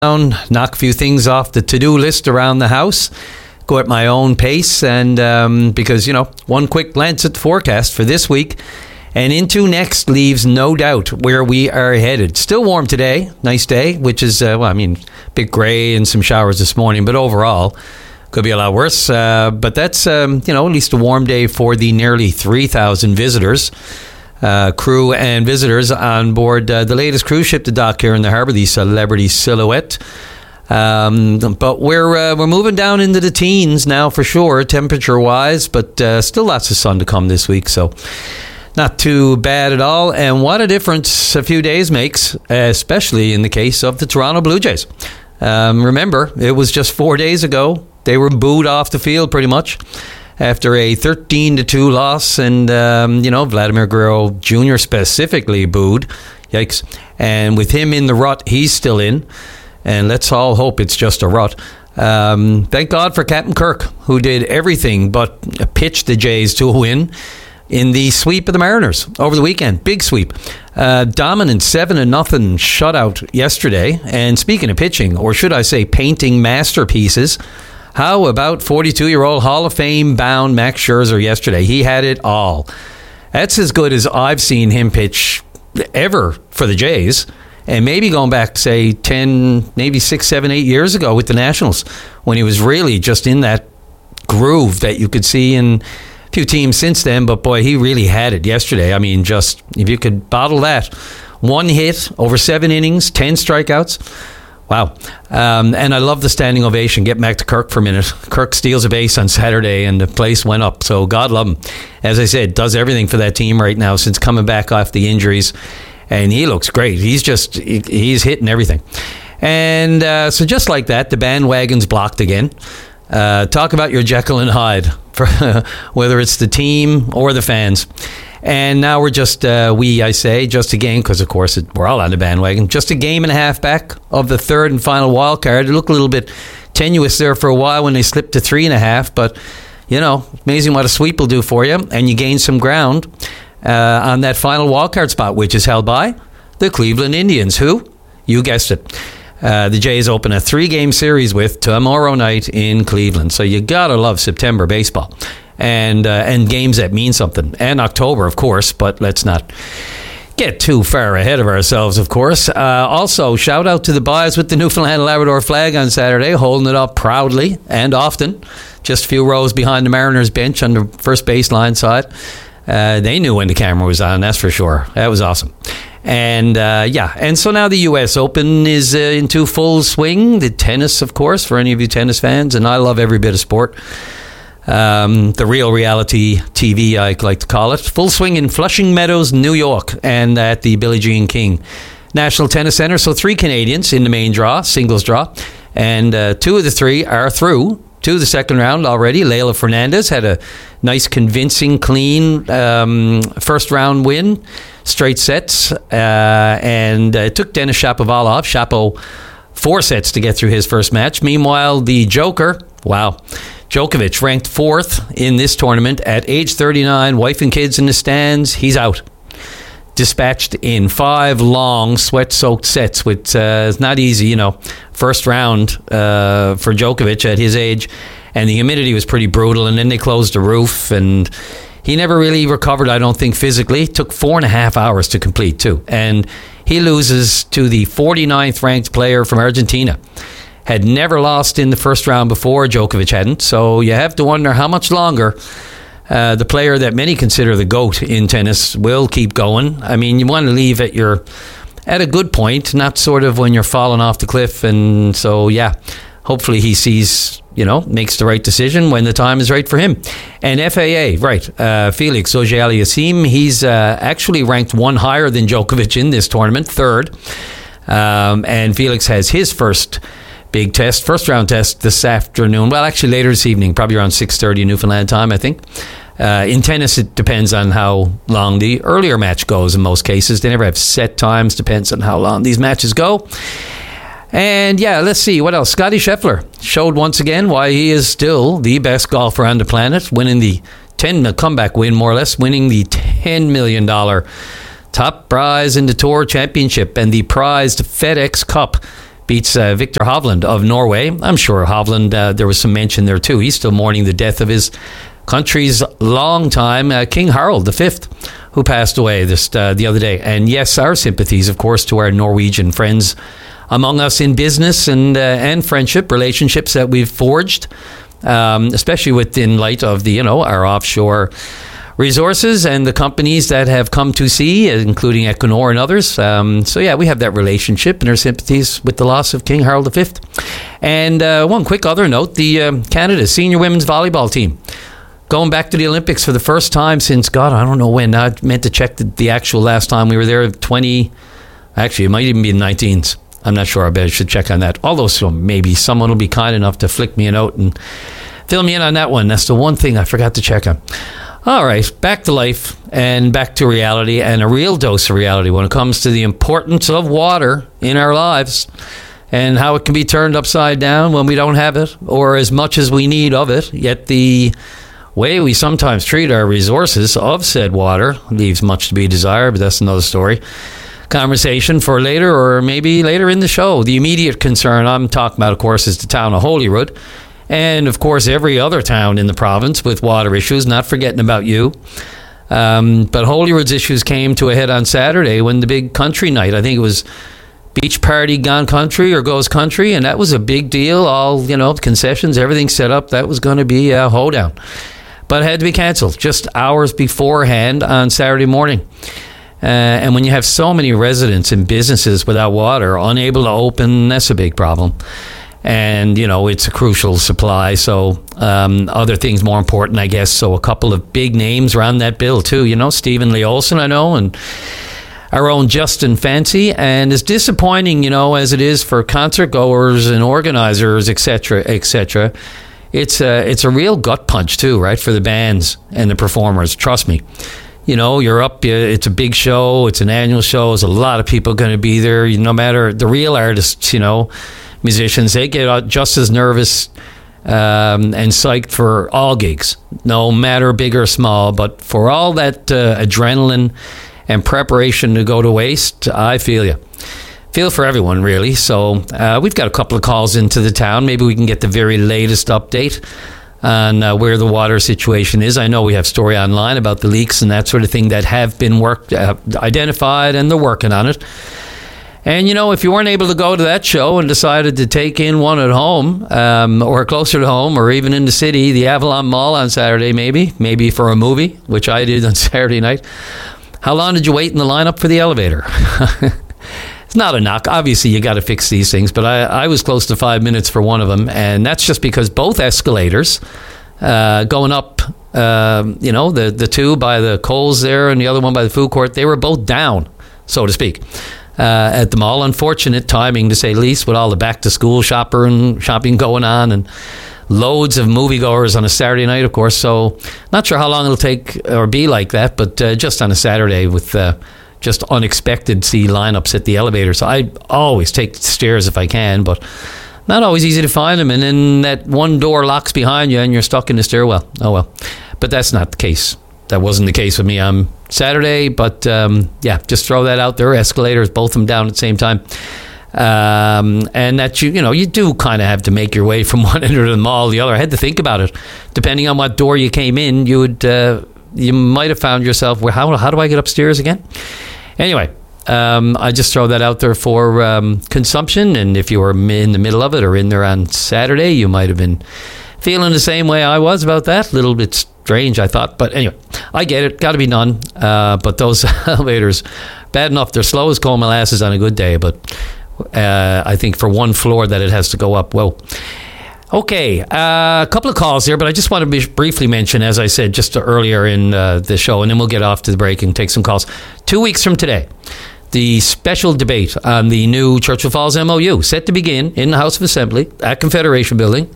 knock a few things off the to-do list around the house, go at my own pace, and because, one quick glance at the forecast for this week and into next leaves no doubt where we are headed. Still warm today, nice day, which is, bit grey and some showers this morning, but overall could be a lot worse. But that's, at least a warm day for the nearly 3,000 visitors. Crew and visitors on board the latest cruise ship to dock here in the harbour, the Celebrity Silhouette. But we're moving down into the teens now for sure, temperature-wise, but still lots of sun to come this week, so not too bad at all. And what a difference a few days makes, especially in the case of the Toronto Blue Jays. Remember, it was just 4 days ago they were booed off the field pretty much, after a 13-2 loss, and, Vladimir Guerrero Jr. specifically booed. Yikes. And with him in the rut, he's still in. And let's all hope it's just a rut. Thank God for Captain Kirk, who did everything but pitch the Jays to a win in the sweep of the Mariners over the weekend. Big sweep. Dominant 7-0 shutout yesterday. And speaking of pitching, or should I say painting masterpieces, how about 42-year-old Hall of Fame bound Max Scherzer yesterday? He had it all. That's as good as I've seen him pitch ever for the Jays. And maybe going back, say, 10, maybe 6, 7, 8 years ago with the Nationals, when he was really just in that groove that you could see in a few teams since then. But boy, he really had it yesterday. I mean, just if you could bottle that. 1 hit over 7 innings, 10 strikeouts. Wow. And I love the standing ovation. Get back to Kirk for a minute. Kirk steals a base on Saturday and the place went up. So God love him. As I said, does everything for that team right now since coming back off the injuries. And he looks great. He's hitting everything. And so just like that, the bandwagon's blocked again. Talk about your Jekyll and Hyde, for whether it's the team or the fans. And now we're just a game, because of course we're all on the bandwagon, just a game and a half back of the third and final wild card. It looked a little bit tenuous there for a while when they slipped to 3.5, but amazing what a sweep will do for you, and you gain some ground on that final wild card spot, which is held by the Cleveland Indians, who, you guessed it, the Jays open a 3-game series with tomorrow night in Cleveland. So you gotta love September baseball. And games that mean something. And October, of course, but let's not get too far ahead of ourselves, of course. Also, shout out to the boys with the Newfoundland and Labrador flag on Saturday, holding it up proudly and often. Just a few rows behind the Mariners bench on the first baseline side. They knew when the camera was on, that's for sure. That was awesome. And and so now the U.S. Open is into full swing. The tennis, of course, for any of you tennis fans, and I love every bit of sport. The real reality TV, I like to call it. Full swing in Flushing Meadows, New York, and at the Billie Jean King National Tennis Center. So 3 Canadians in the main draw, singles draw, and 2 of the 3 are through to the second round already. Leylah Fernandez had a nice, convincing, clean first round win, straight sets, and it took Denis Shapovalov, Shapo, 4 sets to get through his first match. Meanwhile, the Joker, Djokovic, ranked 4th in this tournament at age 39, wife and kids in the stands. He's out. Dispatched in 5 long, sweat-soaked sets, which is not easy, first round for Djokovic at his age. And the humidity was pretty brutal, and then they closed the roof, and he never really recovered, I don't think, physically. It took 4.5 hours to complete, too. And he loses to the 49th ranked player from Argentina. Had never lost in the first round before. Djokovic hadn't. So you have to wonder how much longer the player that many consider the GOAT in tennis will keep going. I mean, you want to leave at a good point, not sort of when you're falling off the cliff. And so, hopefully he sees, makes the right decision when the time is right for him. And FAA, Felix Auger-Aliassime, he's actually ranked 1 higher than Djokovic in this tournament, 3rd. And Felix has his first round test this afternoon. Well, actually later this evening, probably around 6:30 Newfoundland time, I think. In tennis, it depends on how long the earlier match goes in most cases. They never have set times, depends on how long these matches go. And let's see, what else? Scottie Scheffler showed once again why he is still the best golfer on the planet, winning the comeback win, more or less, winning the $10 million top prize in the Tour Championship and the prized FedEx Cup, beats Victor Hovland of Norway. I'm sure Hovland, there was some mention there too. He's still mourning the death of his country's long-time King Harald V, who passed away the other day. And yes, our sympathies, of course, to our Norwegian friends among us in business and friendship relationships that we've forged, especially within light of our offshore resources and the companies that have come to sea, including Equinor and others. So yeah, we have that relationship and our sympathies with the loss of King Harald V. And one quick other note, the Canada senior women's volleyball team going back to the Olympics for the first time since, God, I don't know when. I meant to check the actual last time we were there, actually, it might even be the 19s. I'm not sure. I bet I should check on that. Although maybe someone will be kind enough to flick me a note and fill me in on that one. That's the one thing I forgot to check on. All right, back to life and back to reality, and a real dose of reality when it comes to the importance of water in our lives and how it can be turned upside down when we don't have it or as much as we need of it. Yet the way we sometimes treat our resources of said water leaves much to be desired, but that's another story. Conversation for later, or maybe later in the show. The immediate concern I'm talking about, of course, is the town of Holyrood. And, of course, every other town in the province with water issues, not forgetting about you. But Holyrood's issues came to a head on Saturday when the big country night, I think it was Beach Party Gone Country or Goes Country, and that was a big deal. All, concessions, everything set up. That was going to be a hoedown. But it had to be canceled just hours beforehand on Saturday morning. And when you have so many residents and businesses without water, unable to open, that's a big problem. And, it's a crucial supply. So other things more important, I guess. So a couple of big names around that bill, too. Stephen Lee Olson, I know, and our own Justin Fancy. And as disappointing, as it is for concert goers and organizers, et cetera, it's a real gut punch, too, right, for the bands and the performers. Trust me. You're up, it's a big show, it's an annual show, there's a lot of people going to be there. No matter the real artists, musicians, they get just as nervous and psyched for all gigs, no matter big or small. But for all that adrenaline and preparation to go to waste, I feel you. Feel for everyone, really. So we've got a couple of calls into the town. Maybe we can get the very latest update on where the water situation is. I know we have story online about the leaks and that sort of thing that have been identified, and they're working on it. And, if you weren't able to go to that show and decided to take in one at home or closer to home or even in the city, the Avalon Mall on Saturday maybe for a movie, which I did on Saturday night, how long did you wait in the lineup for the elevator? It's not a knock. Obviously, you got to fix these things, but I was close to 5 minutes for one of them, and that's just because both escalators going up, the two by the Coles there and the other one by the food court, they were both down, so to speak, at the mall. Unfortunate timing, to say the least, with all the back-to-school shopping going on and loads of moviegoers on a Saturday night, of course. So not sure how long it'll take or be like that, but just on a Saturday with just unexpected lineups at the elevator. So I always take the stairs if I can, but not always easy to find them. And then that one door locks behind you and you're stuck in the stairwell. Oh, well. But that's not the case. That wasn't the case with me on Saturday. But, just throw that out there. Escalators, both of them down at the same time. And that you do kind of have to make your way from one end of the mall to the other. I had to think about it. Depending on what door you came in, you might have found yourself, well, how do I get upstairs again? Anyway, I just throw that out there for consumption. And if you were in the middle of it or in there on Saturday, you might have been feeling the same way I was about that. A little bit strange, I thought. But anyway, I get it. Got to be done. But those elevators, bad enough, they're slow as coal molasses on a good day. But I think for one floor that it has to go up, whoa. Okay, a couple of calls here, but I just want to briefly mention, as I said just earlier in the show, and then we'll get off to the break and take some calls. 2 weeks from today, the special debate on the new Churchill Falls MOU set to begin in the House of Assembly at Confederation Building.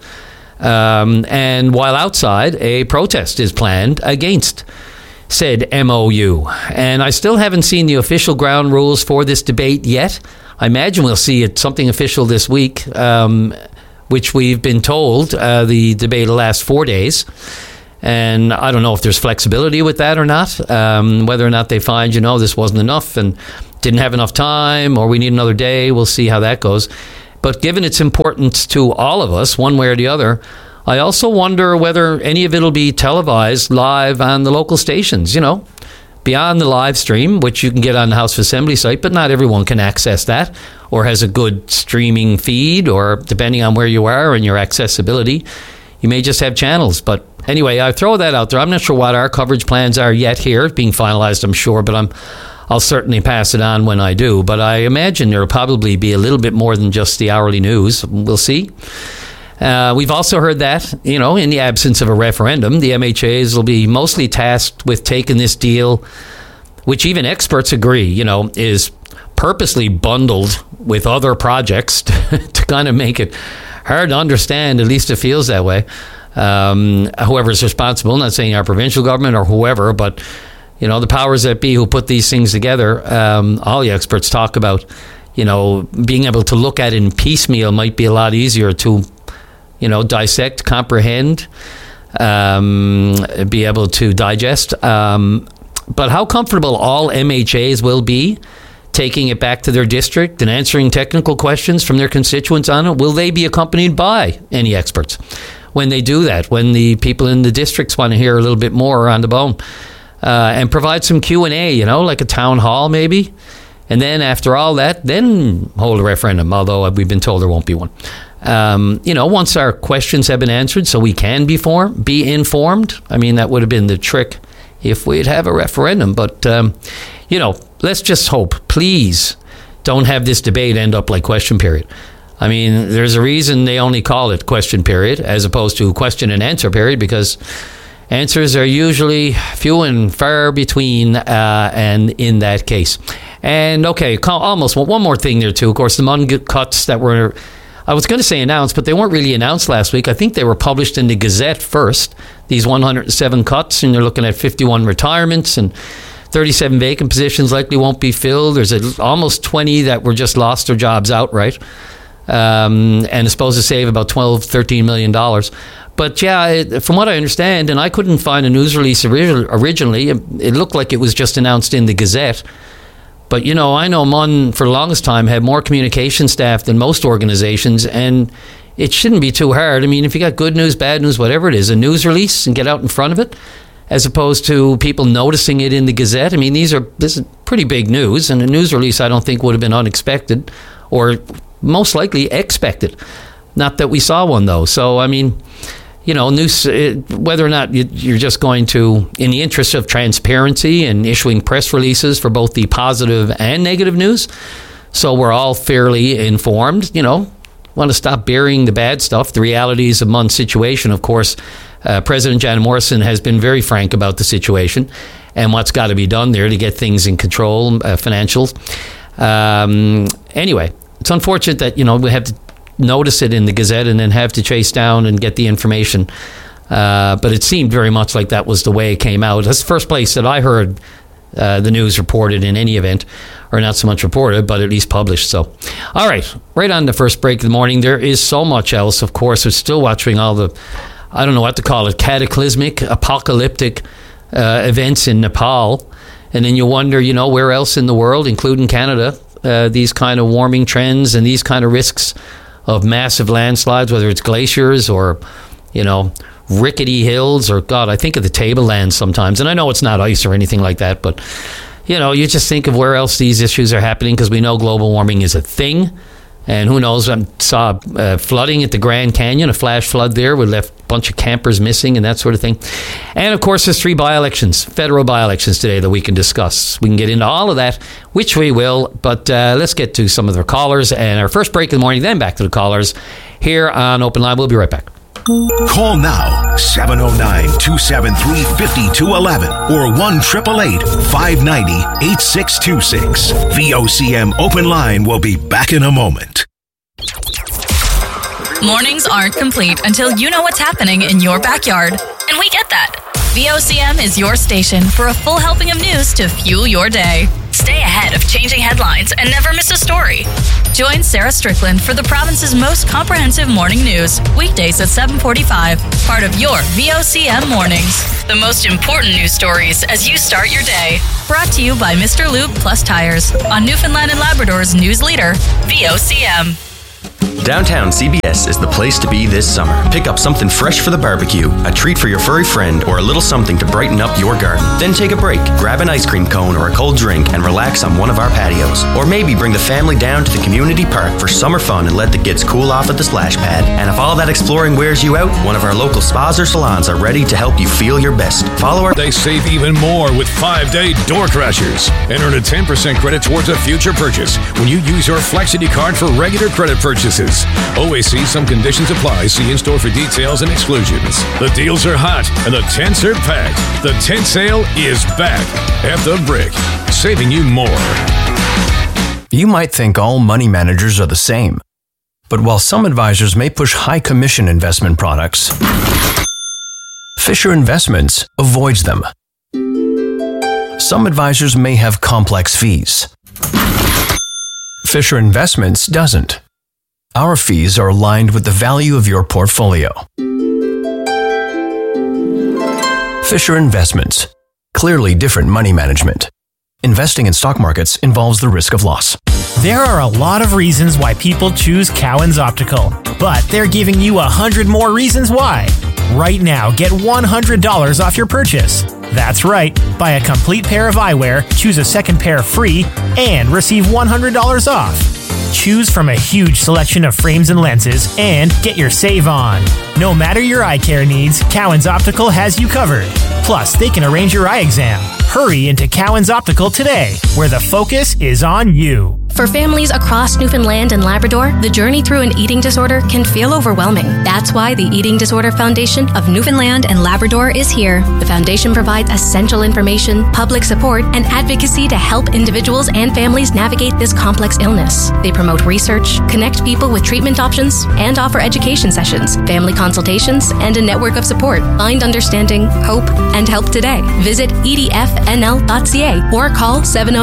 And while outside, a protest is planned against said MOU. And I still haven't seen the official ground rules for this debate yet. I imagine we'll see something official this week, which we've been told the debate will last 4 days. And I don't know if there's flexibility with that or not, whether or not they find, this wasn't enough and didn't have enough time, or we need another day. We'll see how that goes. But given its importance to all of us, one way or the other, I also wonder whether any of it will be televised live on the local stations, beyond the live stream, which you can get on the House of Assembly site, but not everyone can access that or has a good streaming feed, or depending on where you are and your accessibility, you may just have channels. But anyway, I throw that out there. I'm not sure what our coverage plans are yet here, being finalized, I'm sure, but I'll certainly pass it on when I do. But I imagine there will probably be a little bit more than just the hourly news. We'll see. We've also heard that, in the absence of a referendum, the MHAs will be mostly tasked with taking this deal, which even experts agree, is purposely bundled with other projects to kind of make it hard to understand. At least it feels that way. Whoever's responsible, not saying our provincial government or whoever, but, the powers that be who put these things together, all the experts talk about, being able to look at it in piecemeal might be a lot easier to dissect, comprehend, be able to digest. But how comfortable all MHAs will be taking it back to their district and answering technical questions from their constituents on it, will they be accompanied by any experts when they do that, when the people in the districts want to hear a little bit more on the bone, and provide some Q&A, like a town hall maybe? And then after all that, then hold a referendum, although we've been told there won't be one. Once our questions have been answered so we can be informed. I mean, that would have been the trick if we'd have a referendum. But, let's just hope. Please don't have this debate end up like question period. I mean, there's a reason they only call it question period as opposed to question and answer period, because answers are usually few and far between, and in that case. And, okay, almost one more thing there, too. Of course, the MUN cuts that were... I was going to say announced, but they weren't really announced last week. I think they were published in the Gazette first, these 107 cuts, and you're looking at 51 retirements and 37 vacant positions likely won't be filled. There's almost 20 that were just lost their jobs outright, and it's supposed to save about $13 million. But yeah, from what I understand, and I couldn't find a news release originally, it looked like it was just announced in the Gazette. But, I know MUN for the longest time had more communication staff than most organizations, and it shouldn't be too hard. I mean, if you got good news, bad news, whatever it is, a news release and get out in front of it, as opposed to people noticing it in the Gazette. I mean, this is pretty big news, and a news release I don't think would have been unexpected, or most likely expected. Not that we saw one, though. So, I mean... news, whether or not you're just going to, in the interest of transparency and issuing press releases for both the positive and negative news, so we're all fairly informed, want to stop burying the bad stuff, the realities of MUN's situation. Of course, President Janet Morrison has been very frank about the situation and what's got to be done there to get things in control, financials. Anyway, it's unfortunate that, we have to notice it in the Gazette and then have to chase down and get the information. But it seemed very much like that was the way it came out. That's the first place that I heard the news reported in any event, or not so much reported, but at least published. So, all right on the first break of the morning. There is so much else, of course. We're still watching all the, I don't know what to call it, cataclysmic, apocalyptic events in Nepal. And then you wonder, where else in the world, including Canada, these kind of warming trends and these kind of risks of massive landslides, whether it's glaciers or, rickety hills, or, God, I think of the tablelands sometimes. And I know it's not ice or anything like that, but, you just think of where else these issues are happening, because we know global warming is a thing. And who knows, I saw flooding at the Grand Canyon, a flash flood there. We left a bunch of campers missing and that sort of thing. And, of course, there's 3 by-elections, federal by-elections today that we can discuss. We can get into all of that, which we will. But let's get to some of the callers. And our first break in the morning, then back to the callers here on Open Line. We'll be right back. Call now, 709-273-5211 or 1-888-590-8626. VOCM Open Line will be back in a moment. Mornings aren't complete until you know what's happening in your backyard. And we get that. VOCM is your station for a full helping of news to fuel your day. Stay ahead of changing headlines and never miss a story. Join Sarah Strickland for the province's most comprehensive morning news, weekdays at 7:45, part of your VOCM Mornings. The most important news stories as you start your day. Brought to you by Mr. Lube Plus Tires on Newfoundland and Labrador's news leader, VOCM. Downtown CBS is the place to be this summer. Pick up something fresh for the barbecue, a treat for your furry friend, or a little something to brighten up your garden. Then take a break, grab an ice cream cone or a cold drink, and relax on one of our patios. Or maybe bring the family down to the community park for summer fun and let the kids cool off at the splash pad. And if all that exploring wears you out, one of our local spas or salons are ready to help you feel your best. Follow our... They save even more with 5-day Door Crashers and earn a 10% credit towards a future purchase when you use your Flexity card for regular credit purchases. Always see some conditions apply. See in-store for details and exclusions. The deals are hot and the tents are packed. The tent sale is back at the Brick, saving you more. You might think all money managers are the same. But while some advisors may push high commission investment products, Fisher Investments avoids them. Some advisors may have complex fees. Fisher Investments doesn't. Our fees are aligned with the value of your portfolio. Fisher Investments. Clearly different money management. Investing in stock markets involves the risk of loss. There are a lot of reasons why people choose Cowan's Optical, but they're giving you 100 more reasons why. Right now, get $100 off your purchase. That's right. Buy a complete pair of eyewear, choose a second pair free, and receive $100 off. Choose from a huge selection of frames and lenses and get your save on. No matter your eye care needs, Cowan's Optical has you covered. Plus, they can arrange your eye exam. Hurry into Cowan's Optical today, where the focus is on you. For families across Newfoundland and Labrador, the journey through an eating disorder can feel overwhelming. That's why the Eating Disorder Foundation of Newfoundland and Labrador is here. The foundation provides essential information, public support, and advocacy to help individuals and families navigate this complex illness. They promote research, connect people with treatment options, and offer education sessions, family consultations, and a network of support. Find understanding, hope, and help today. Visit edfnl.ca or call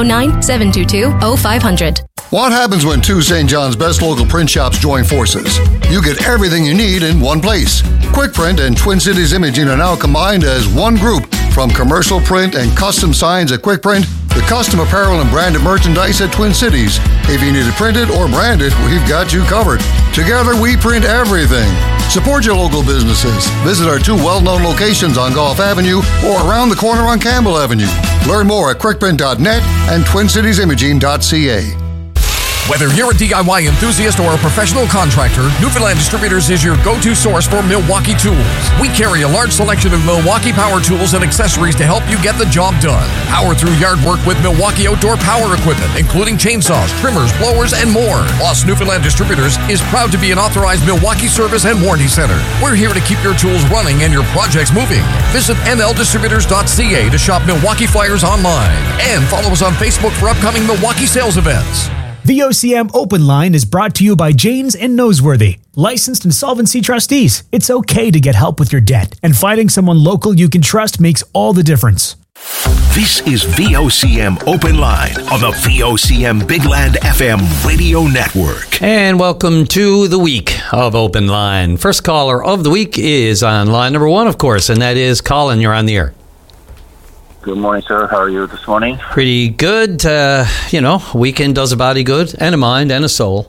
709-722-0500. What happens when two St. John's best local print shops join forces? You get everything you need in one place. Quick Print and Twin Cities Imaging are now combined as one group. From commercial print and custom signs at Quick Print, to custom apparel and branded merchandise at Twin Cities. If you need it printed or branded, we've got you covered. Together, we print everything. Support your local businesses. Visit our two well-known locations on Gulf Avenue or around the corner on Campbell Avenue. Learn more at quickprint.net and twincitiesimaging.ca. Whether you're a DIY enthusiast or a professional contractor, Newfoundland Distributors is your go-to source for Milwaukee tools. We carry a large selection of Milwaukee power tools and accessories to help you get the job done. Power through yard work with Milwaukee outdoor power equipment, including chainsaws, trimmers, blowers, and more. Plus, Newfoundland Distributors is proud to be an authorized Milwaukee service and warranty center. We're here to keep your tools running and your projects moving. Visit nldistributors.ca to shop Milwaukee flyers online. And follow us on Facebook for upcoming Milwaukee sales events. The OCM Open Line is brought to you by Janes and Noseworthy, licensed insolvency trustees. It's okay to get help with your debt, and finding someone local you can trust makes all the difference. This is VOCM Open Line on the VOCM Big Land FM radio network. And welcome to the week of Open Line. First caller of the week is on line number 1, of course, and that is Colin. You're on the air. Good morning, sir. How are you this morning? Pretty good. Weekend does a body good, and a mind, and a soul.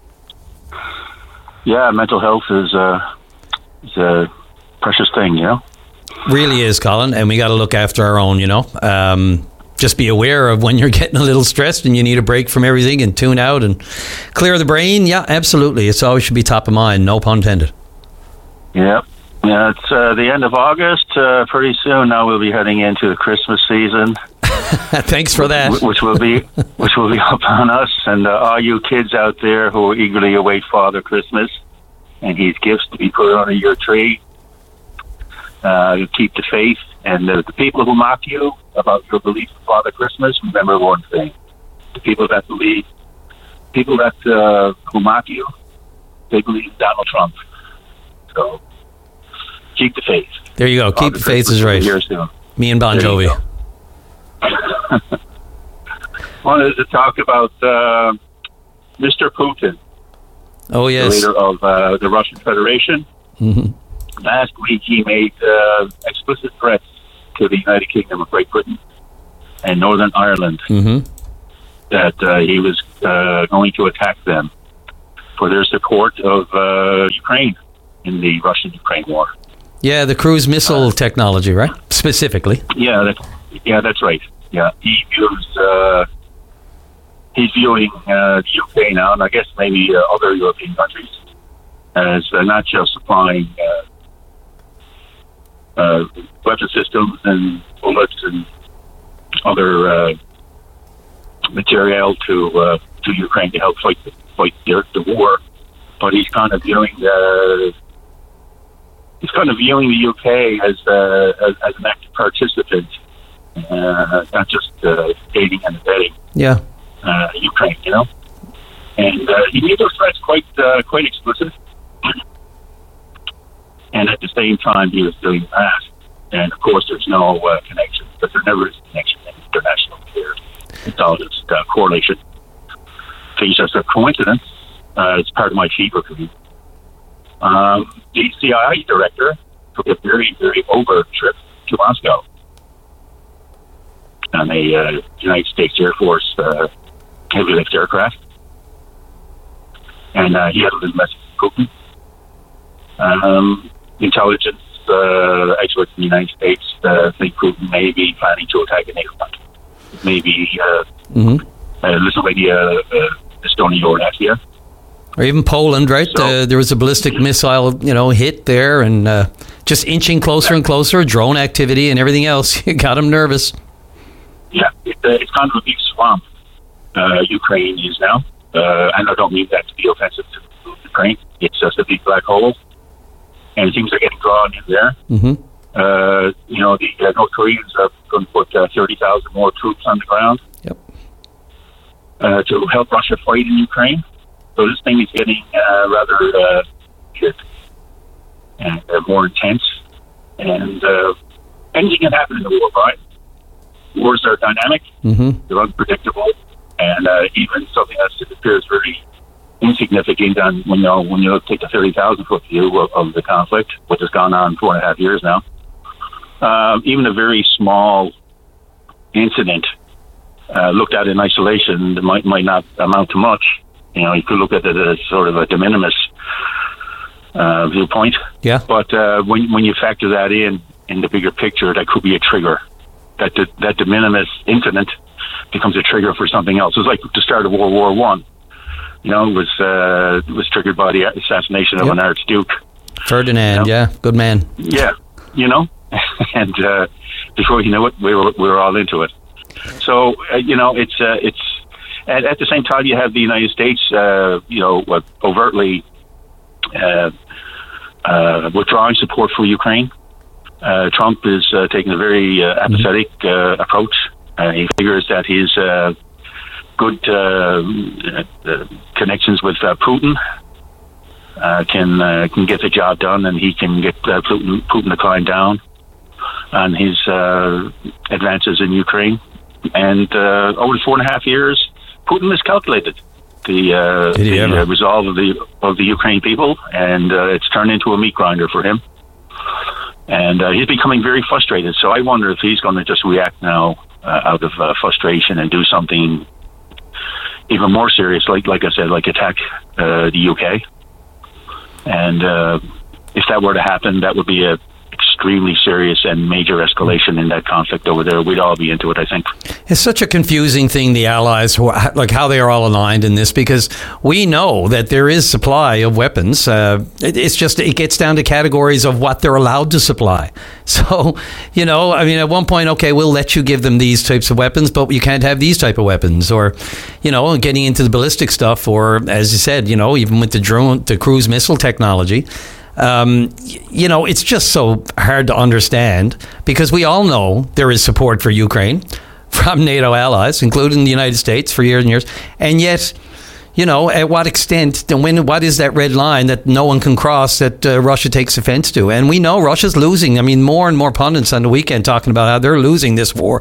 Yeah, mental health is a precious thing, Really is, Colin, and we got to look after our own, Just be aware of when you're getting a little stressed and you need a break from everything and tune out and clear the brain. Yeah, absolutely. It's always should be top of mind, no pun intended. Yeah. Yeah, it's the end of August. Pretty soon now we'll be heading into the Christmas season. Thanks for that. Which will be up on us, and all you kids out there who eagerly await Father Christmas and his gifts to be put under your tree. Keep the faith, and the people who mock you about your belief in Father Christmas, remember one thing: the people that who mock you, they believe Donald Trump. So. Keep the faith. There you go. Keep the faith is right. Me and Bon Jovi. Wanted to talk about Mr. Putin. Oh, yes. The leader of the Russian Federation. Mm-hmm. Last week he made explicit threats to the United Kingdom of Great Britain and Northern Ireland that he was going to attack them. for their support of Ukraine in the Russian-Ukraine war. Yeah, the cruise missile technology, right? Specifically. Yeah, that's right. Yeah, he's viewing the UK now, and I guess maybe other European countries, as not just supplying weapon systems and bullets and other material to Ukraine to help fight the war, but he's kind of viewing the UK as an active participant, not just aiding and abetting. Yeah. Ukraine, and he made those threats quite explicit, and at the same time he was doing that. And of course, there's no connection, but there never is a connection in international affairs. It's all just correlation. It's just a coincidence. It's part of my fever dream. The CIA director took a very, very overt trip to Moscow on a United States Air Force heavy lift aircraft, and he had a little message to Putin. Intelligence experts in the United States think Putin may be planning to attack a NATO country, maybe Lithuania, Estonia, or Latvia. Or even Poland, right? There was a ballistic missile, hit there, and just inching closer and closer, drone activity and everything else. You got him nervous. Yeah, it's kind of a big swamp. Ukraine is now, and I don't mean that to be offensive to Ukraine. It's just a big black hole, and things are getting drawn in there. Mm-hmm. The North Koreans are going to put 30,000 more troops on the ground. Yep. To help Russia fight in Ukraine. So this thing is getting rather heated and more intense. And anything can happen in the war, right? Wars are dynamic, they're unpredictable, and even something that appears very insignificant on when you take the 30,000-foot view of the conflict, which has gone on 4.5 years now. Even a very small incident looked at in isolation might not amount to much. You could look at it as sort of a de minimis viewpoint. Yeah. But when you factor that in the bigger picture, that could be a trigger. That de minimis incident becomes a trigger for something else. It was like the start of World War I. It was triggered by the assassination of an Archduke. Ferdinand, yeah, good man. Yeah, and before you know it, we were all into it. So it's at the same time you have the United States, overtly withdrawing support for Ukraine. Trump is taking a very apathetic approach. He figures that his good connections with Putin can get the job done, and he can get Putin to climb down on his advances in Ukraine. And over 4.5 years, Putin miscalculated the resolve of the Ukraine people, and it's turned into a meat grinder for him. And he's becoming very frustrated. So I wonder if he's going to just react now out of frustration and do something even more serious, like I said, like attack the UK. And if that were to happen, that would be a extremely serious and major escalation in that conflict over there. We'd all be into it, I think. It's such a confusing thing, the Allies, like how they are all aligned in this, because we know that there is supply of weapons. It's just, it gets down to categories of what they're allowed to supply. So, at one point, okay, we'll let you give them these types of weapons, but you can't have these type of weapons. Or, getting into the ballistic stuff, or as you said, even with the cruise missile technology. It's just so hard to understand, because we all know there is support for Ukraine from NATO allies, including the United States, for years and years. And yet, at what extent, what is that red line that no one can cross that Russia takes offense to? And we know Russia's losing. I mean, more and more pundits on the weekend talking about how they're losing this war.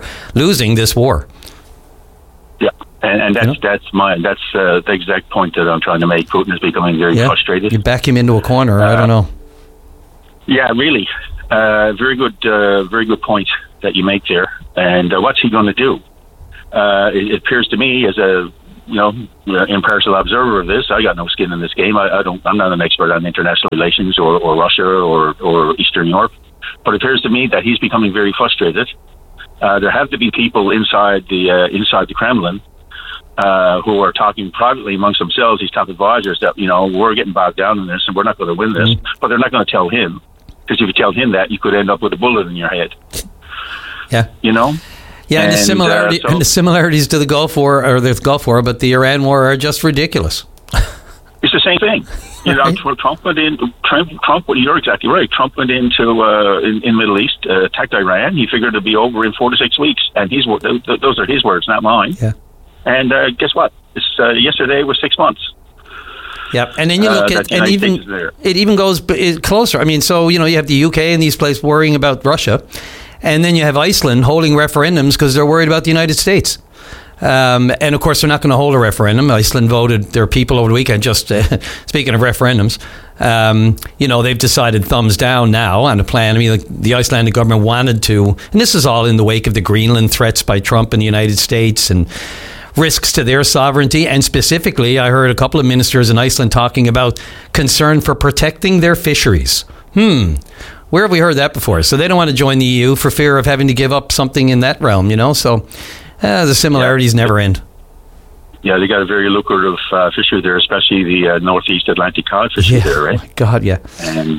Yeah. And that's the exact point that I'm trying to make. Putin is becoming very frustrated. You back him into a corner. I don't know. Yeah, really. Very good point that you make there. And what's he going to do? It appears to me, as a impartial observer of this. I got no skin in this game. I'm not an expert on international relations or Russia or Eastern Europe. But it appears to me that he's becoming very frustrated. There have to be people inside the Kremlin who are talking privately amongst themselves, these top advisors, that, we're getting bogged down in this and we're not going to win this. But they're not going to tell him, because if you tell him that, you could end up with a bullet in your head. Yeah. Yeah, and the similarities to the Gulf War, but the Iran War are just ridiculous. It's the same thing. Trump went in. Trump. You're exactly right. Trump went into in Middle East, attacked Iran. He figured it'd be over in 4 to 6 weeks, and those are his words, not mine. Yeah. And guess what? Yesterday was 6 months. Yeah, and then you look at, and it even goes closer. I mean, so you have the UK and these places worrying about Russia, and then you have Iceland holding referendums because they're worried about the United States. And of course, they're not going to hold a referendum. Iceland voted their people over the weekend. Just speaking of referendums, they've decided thumbs down now on a plan. I mean, the Icelandic government wanted to, and this is all in the wake of the Greenland threats by Trump and the United States and risks to their sovereignty. And specifically, I heard a couple of ministers in Iceland talking about concern for protecting their fisheries. Where have we heard that before? So they don't want to join the EU for fear of having to give up something in that realm, So the similarities never end. Yeah, they got a very lucrative fishery there, especially the Northeast Atlantic cod fishery there, right? Oh my God, yeah. And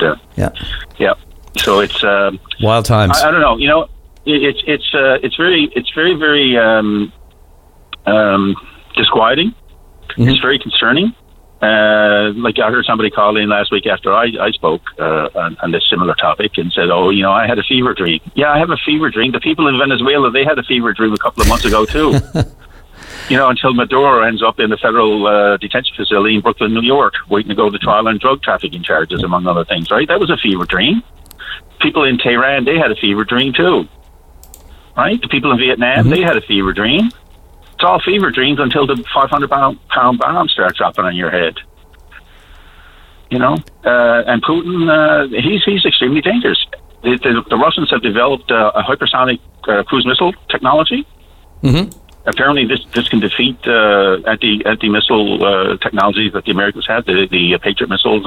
so it's wild times. I don't know. It's very disquieting. It's very concerning. Like I heard somebody call in last week after I spoke on this similar topic and said, I had a fever dream. Yeah, I have a fever dream. The people in Venezuela, they had a fever dream a couple of months ago too. Until Maduro ends up in the federal detention facility in Brooklyn, New York, waiting to go to trial on drug trafficking charges, among other things, right? That was a fever dream. People in Tehran, they had a fever dream too, right? The people in Vietnam, they had a fever dream. It's all fever dreams until the 500-pound bomb starts dropping on your head. And Putin, he's extremely dangerous. The Russians have developed a hypersonic cruise missile technology. Apparently, this can defeat anti-missile technologies that the Americans have, the Patriot missiles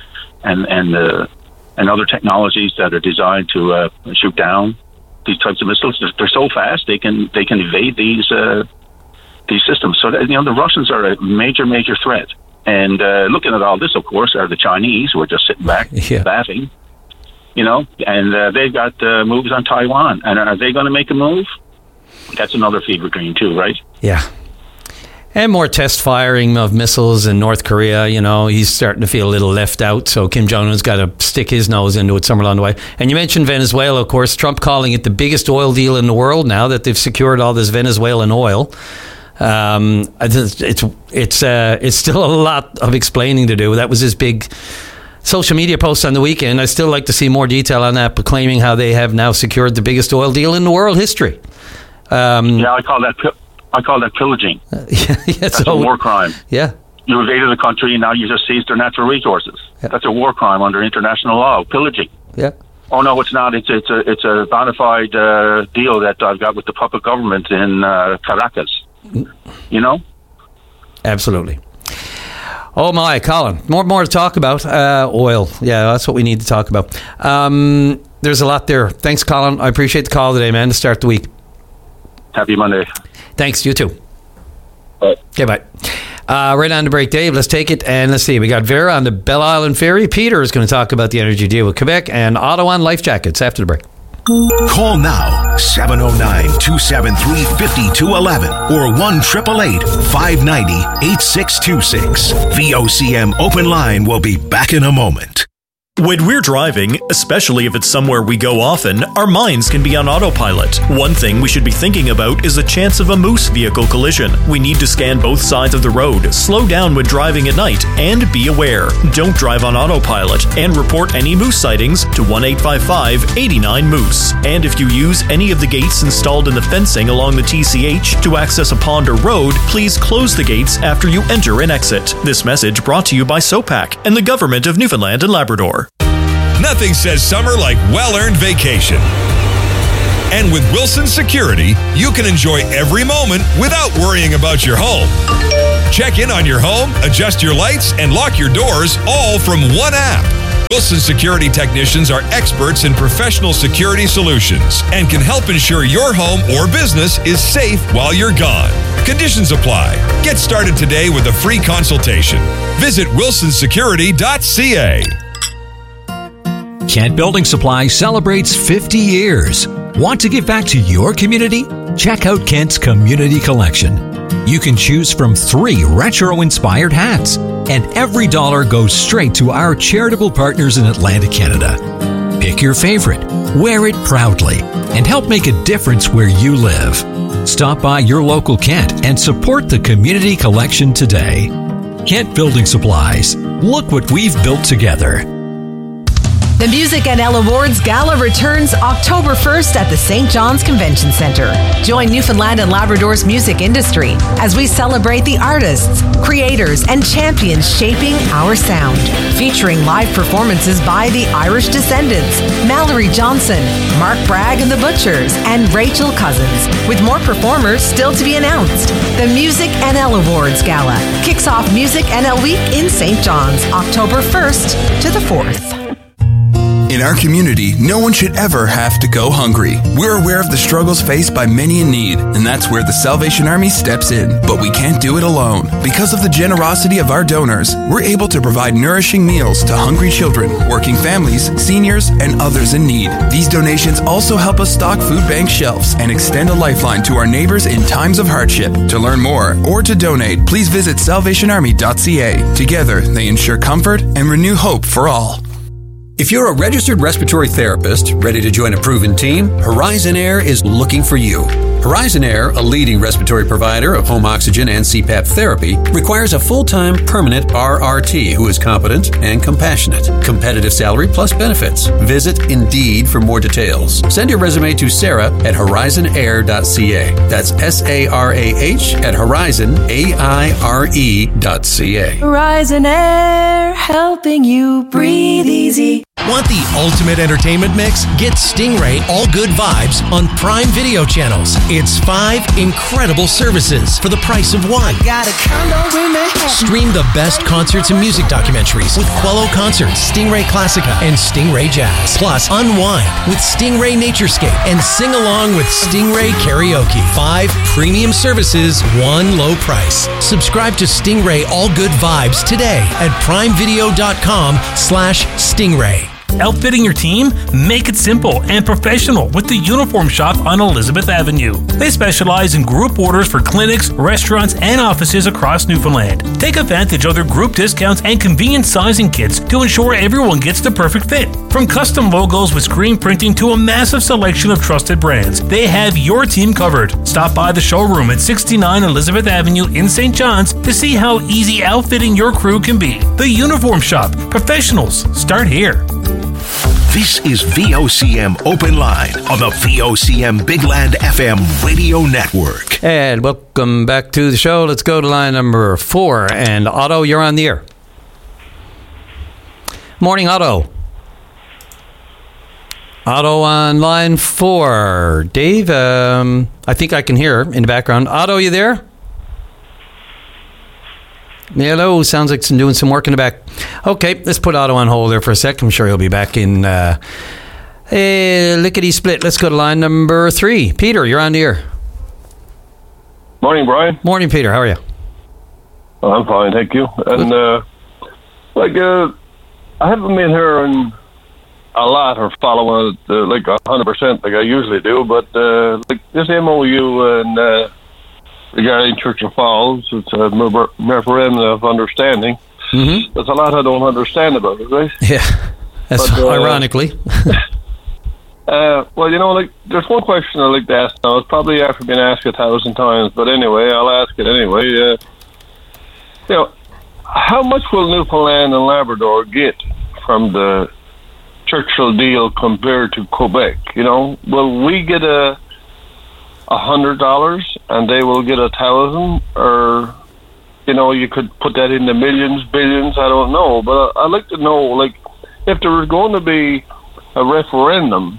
and other technologies that are designed to shoot down these types of missiles. They're so fast they can evade these systems. So the Russians are a major threat. And looking at all this, of course, are the Chinese, who are just sitting back laughing. And they've got moves on Taiwan. And are they going to make a move? That's another fever dream too, right? Yeah. And more test firing of missiles in North Korea. He's starting to feel a little left out. So Kim Jong-un's got to stick his nose into it somewhere along the way. And you mentioned Venezuela, of course. Trump calling it the biggest oil deal in the world now that they've secured all this Venezuelan oil. It's still a lot of explaining to do. That was his big social media post on the weekend. I'd still like to see more detail on that, proclaiming how they have now secured the biggest oil deal in the world history. I call that pillaging. That's a war crime. Yeah. You invaded the country and now you just seized their natural resources. Yeah. That's a war crime under international law. Pillaging. Yeah. Oh no, it's not. It's a bona fide deal that I've got with the puppet government in Caracas. Absolutely. Oh my, Colin, more to talk about. Oil. Yeah, that's what we need to talk about. There's a lot there. Thanks, Colin. I appreciate the call today, man, to start the week. Happy Monday. Thanks, you too. Bye. Okay, bye. Right on to break, Dave. Let's take it, and let's see. We got Vera on the Belle Island Ferry. Peter is going to talk about the energy deal with Quebec, and Otto on life jackets after the break. Call now, 709-273-5211 or 1-888-590-8626. VOCM Open Line will be back in a moment. When we're driving, especially if it's somewhere we go often, our minds can be on autopilot. One thing we should be thinking about is the chance of a moose vehicle collision. We need to scan both sides of the road, slow down when driving at night, and be aware. Don't drive on autopilot, and report any moose sightings to 1-855-89-MOOSE. And if you use any of the gates installed in the fencing along the TCH to access a pond or road, please close the gates after you enter and exit. This message brought to you by SOPAC and the Government of Newfoundland and Labrador. Nothing says summer like well-earned vacation. And with Wilson Security, you can enjoy every moment without worrying about your home. Check in on your home, adjust your lights, and lock your doors all from one app. Wilson Security Technicians are experts in professional security solutions and can help ensure your home or business is safe while you're gone. Conditions apply. Get started today with a free consultation. Visit wilsonsecurity.ca. Kent Building Supply celebrates 50 years. Want to give back to your community? Check out Kent's Community Collection. You can choose from 3 retro-inspired hats, and every dollar goes straight to our charitable partners in Atlantic Canada. Pick your favorite, wear it proudly, and help make a difference where you live. Stop by your local Kent and support the Community Collection today. Kent Building Supplies. Look what we've built together. The Music NL Awards Gala returns October 1st at the St. John's Convention Centre. Join Newfoundland and Labrador's music industry as we celebrate the artists, creators, and champions shaping our sound. Featuring live performances by the Irish Descendants, Mallory Johnson, Mark Bragg and the Butchers, and Rachel Cousins, with more performers still to be announced. The Music NL Awards Gala kicks off Music NL Week in St. John's, October 1st to the 4th. In our community, no one should ever have to go hungry. We're aware of the struggles faced by many in need, and that's where the Salvation Army steps in. But we can't do it alone. Because of the generosity of our donors, we're able to provide nourishing meals to hungry children, working families, seniors, and others in need. These donations also help us stock food bank shelves and extend a lifeline to our neighbors in times of hardship. To learn more or to donate, please visit salvationarmy.ca. Together, they ensure comfort and renew hope for all. If you're a registered respiratory therapist ready to join a proven team, Horizon Air is looking for you. Horizon Air, a leading respiratory provider of home oxygen and CPAP therapy, requires a full-time permanent RRT who is competent and compassionate. Competitive salary plus benefits. Visit Indeed for more details. Send your resume to Sarah at horizonair.ca. That's SARAH at horizonaire.ca. Horizon Air, helping you breathe easy. Want the ultimate entertainment mix? Get Stingray All Good Vibes on Prime Video channels. It's 5 incredible services for the price of one. Got a condo in Manhattan. Stream the best concerts and music documentaries with Quello Concerts, Stingray Classica, and Stingray Jazz. Plus, unwind with Stingray Naturescape and sing along with Stingray Karaoke. 5 premium services, one low price. Subscribe to Stingray All Good Vibes today at primevideo.com/Stingray. Outfitting your team? Make it simple and professional with the Uniform Shop on Elizabeth Avenue. They specialize in group orders for clinics, restaurants, and offices across Newfoundland. Take advantage of their group discounts and convenient sizing kits to ensure everyone gets the perfect fit. From custom logos with screen printing to a massive selection of trusted brands, they have your team covered. Stop by the showroom at 69 Elizabeth Avenue in St. John's to see how easy outfitting your crew can be. The Uniform Shop. Professionals start here. This is VOCM Open Line on the VOCM Bigland FM radio network. And welcome back to the show. Let's go to line number 4. And Otto, you're on the air. Morning, Otto. Otto on line 4. Dave, I think I can hear in the background. Otto, you there? Hello, sounds like doing some work in the back. Okay, let's put Otto on hold there for a sec. I'm sure he'll be back in lickety-split. Let's go to line number 3. Peter, you're on the air. Morning, Brian. Morning, Peter. How are you? Well, I'm fine, thank you. And, I haven't been hearing a lot or following it, 100% like I usually do, but, this MOU and, regarding Churchill Falls, it's a memorandum of understanding. Mm-hmm. There's a lot I don't understand about it, right? Yeah, that's ironically. There's one question I'd like to ask now. It's probably after being asked 1,000 times, but anyway, I'll ask it anyway. How much will Newfoundland and Labrador get from the Churchill deal compared to Quebec? Will we get $100 and they will get 1,000, or you could put that into millions, billions, I don't know, but I'd like to know, if there was going to be a referendum,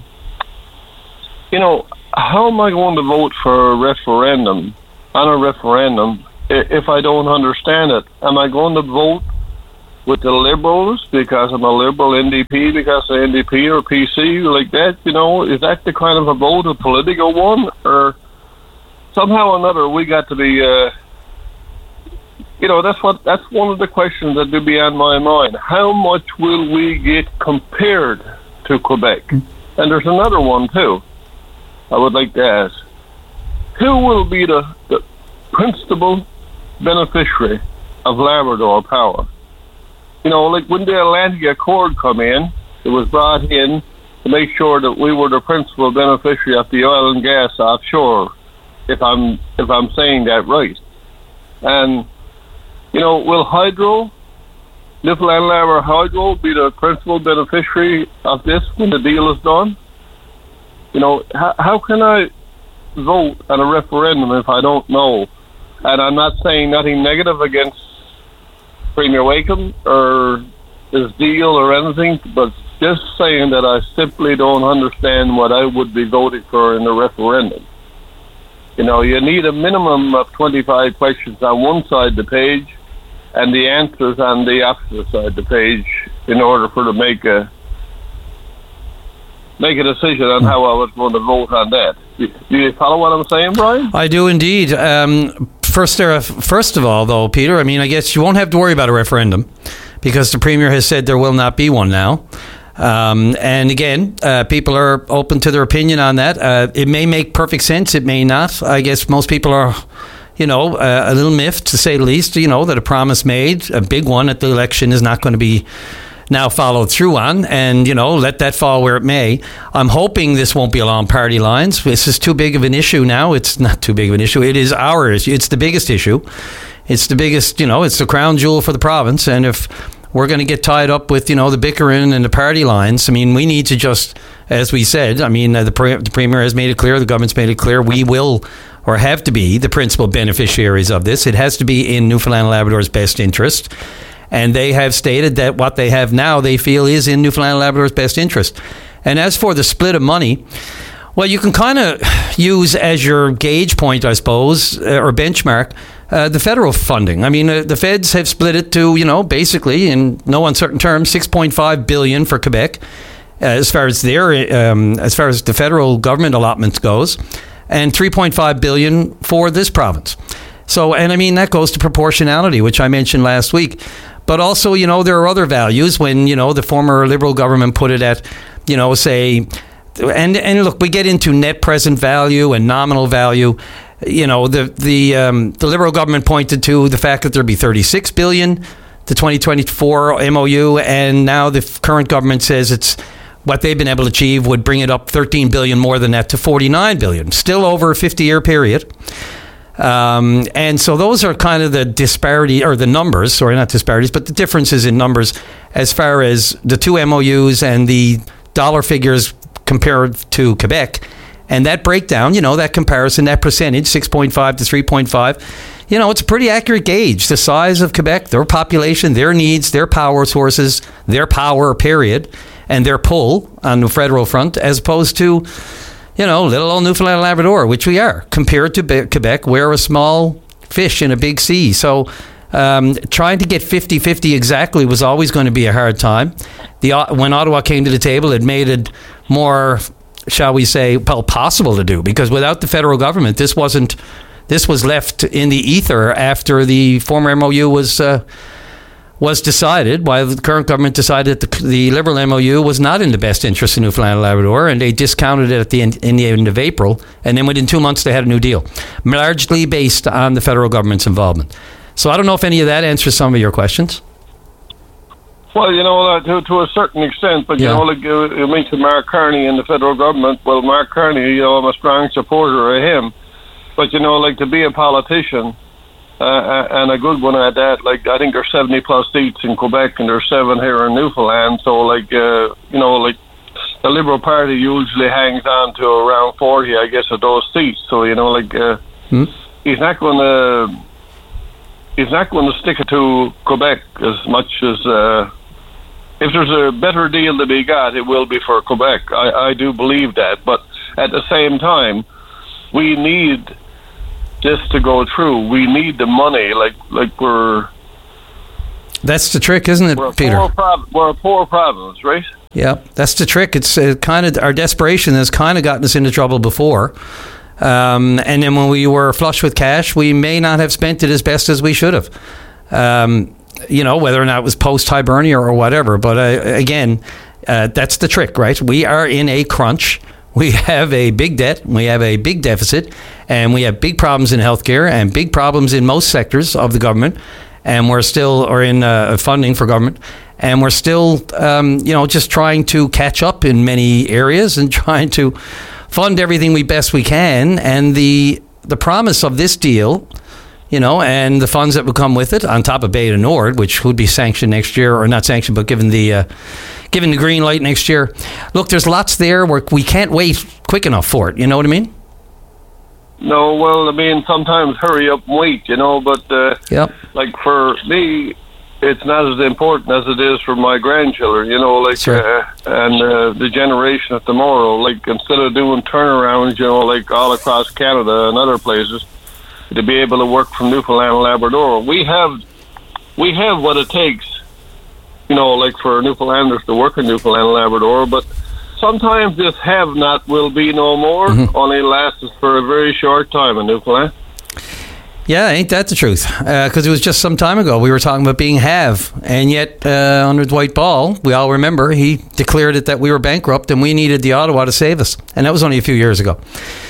how am I going to vote for a referendum if I don't understand it? Am I going to vote with the Liberals because I'm a Liberal, NDP because of NDP or PC like that? You know, is that the kind of a vote, a political one, or somehow or another we got to be? That's one of the questions that do be on my mind. How much will we get compared to Quebec? And there's another one too. I would like to ask: who will be the principal beneficiary of Labrador Power? You know, like when the Atlantic Accord come in, it was brought in to make sure that we were the principal beneficiary of the oil and gas offshore, if I'm saying that right. And, you know, will Newfoundland Labrador Hydro be the principal beneficiary of this when the deal is done? You know, how can I vote on a referendum if I don't know? And I'm not saying nothing negative against Premier Wakeham or his deal or anything, but just saying that I simply don't understand what I would be voting for in the referendum. You know, you need a minimum of 25 questions on one side of the page and the answers on the opposite side of the page in order for to make a decision on how I was going to vote on that. Do you follow what I'm saying, Brian? I do indeed. First of all, though, Peter, I mean, I guess you won't have to worry about a referendum because the Premier has said there will not be one now. And again, people are open to their opinion on that. It may make perfect sense. It may not. I guess most people are, a little miffed, to say the least, that a promise made, a big one at the election, is not going to be now followed through on, and let that fall where it may. I'm hoping this won't be along party lines. This is too big of an issue now. It's not too big of an issue. It is our issue. It's the biggest issue. It's the biggest, it's the crown jewel for the province. And if we're going to get tied up with, the bickering and the party lines, I mean, we need to just, as we said, I mean, the Premier has made it clear, the government's made it clear, we will or have to be the principal beneficiaries of this. It has to be in Newfoundland and Labrador's best interest. And they have stated that what they have now, they feel is in Newfoundland and Labrador's best interest. And as for the split of money, well, you can kind of use as your gauge point, I suppose, or benchmark, the federal funding. I mean, the feds have split it to, basically, in no uncertain terms, $6.5 billion for Quebec, as far as the federal government allotments goes, and $3.5 billion for this province. So, and I mean, that goes to proportionality, which I mentioned last week. But also, there are other values when, the former Liberal government put it at, say, and look, we get into net present value and nominal value. The Liberal government pointed to the fact that there'd be $36 billion, the 2024 MOU, and now the current government says it's what they've been able to achieve would bring it up $13 billion more than that to $49 billion, still over a 50-year period. And so those are kind of the disparity, or the numbers, sorry, not disparities, but the differences in numbers as far as the two MOUs and the dollar figures compared to Quebec. And that breakdown, that comparison, that percentage, 6.5 to 3.5, it's a pretty accurate gauge. The size of Quebec, their population, their needs, their power sources, their power, period, and their pull on the federal front, as opposed to little old Newfoundland and Labrador, which we are. Compared to Quebec, we're a small fish in a big sea. So trying to get 50-50 exactly was always going to be a hard time. When Ottawa came to the table, it made it more, shall we say, possible to do. Because without the federal government, this was left in the ether after the former MOU was decided, while the current government decided that the Liberal MOU was not in the best interest of Newfoundland and Labrador, and they discounted it in the end of April, and then within 2 months they had a new deal, largely based on the federal government's involvement. So I don't know if any of that answers some of your questions. Well, to a certain extent, but, like you mentioned Mark Carney in the federal government. Well, Mark Carney, I'm a strong supporter of him, but, to be a politician, and a good one at that. Like, I think there's 70 plus seats in Quebec and there's 7 here in Newfoundland. So, the Liberal Party usually hangs on to around 40, I guess, of those seats. So, he's not going to stick it to Quebec as much as if there's a better deal to be got, it will be for Quebec. I do believe that, but at the same time, we need just to go through. We need the money, like we're. That's the trick, isn't it, Peter? We're a poor province, right? Yeah, that's the trick. It's kind of our desperation has kind of gotten us into trouble before. And then when we were flush with cash, we may not have spent it as best as we should have. Whether or not it was post-Hibernia or whatever. But again, that's the trick, right? We are in a crunch. We have a big debt. We have a big deficit. And we have big problems in healthcare and big problems in most sectors of the government. And we're still, or in funding for government. And we're still, just trying to catch up in many areas and trying to fund everything we best we can. And the promise of this deal, and the funds that will come with it, on top of Beta Nord, which would be sanctioned next year, or not sanctioned, but given the green light next year. Look, there's lots there where we can't wait quick enough for it. You know what I mean? No, well, I mean, sometimes hurry up and wait, but yep. Like for me, it's not as important as it is for my grandchildren, Sure. And the generation of tomorrow. Like, instead of doing turnarounds, like all across Canada and other places, to be able to work from Newfoundland and Labrador, we have what it takes, like for Newfoundlanders to work in Newfoundland and Labrador. But sometimes this have not will be no more. Mm-hmm. Only lasts for a very short time in Newfoundland. Yeah, ain't that the truth? Because it was just some time ago we were talking about being have, and yet under Dwight Ball, we all remember, he declared it that we were bankrupt and we needed the Ottawa to save us, and that was only a few years ago.